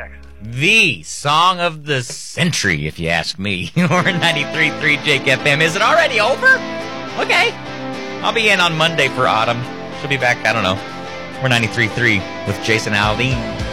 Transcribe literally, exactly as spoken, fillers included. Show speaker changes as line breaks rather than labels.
Texas.
The song of the century, if you ask me. We're ninety-three point three Jake F M. Is it already over? Okay. I'll be in on Monday for Autumn. She'll be back, I don't know. We're ninety-three point three with Jason Aldean.